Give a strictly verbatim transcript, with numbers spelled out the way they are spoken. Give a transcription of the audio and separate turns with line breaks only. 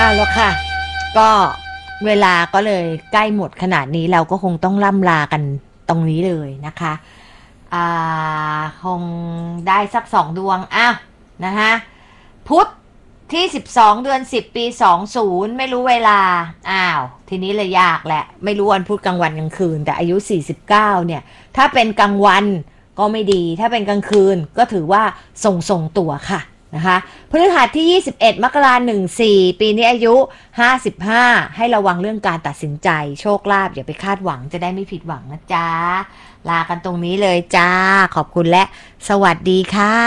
อ่ะแล้วค่ะก็เวลาก็เลยใกล้หมดขนาดนี้เราก็คงต้องล่ำลากันตรงนี้เลยนะคะอ่าคงได้สักสองดวงอ้าวนะคะพุธที่สิบสองเดือนสิบปีสองสิบไม่รู้เวลาอ้าวทีนี้เลยยากแหละไม่รู้วันพุธกลางวันกลางคืนแต่อายุสี่สิบเก้าเนี่ยถ้าเป็นกลางวันก็ไม่ดีถ้าเป็นกลางคืนก็ถือว่าส่งส่งตัวค่ะนะคะพฤหัสที่ยี่สิบเอ็ดมกราคมหนึ่งสี่ปีนี้อายุห้าสิบห้าให้ระวังเรื่องการตัดสินใจโชคลาภอย่าไปคาดหวังจะได้ไม่ผิดหวังนะจ๊ะลากันตรงนี้เลยจ้าขอบคุณและสวัสดีค่ะ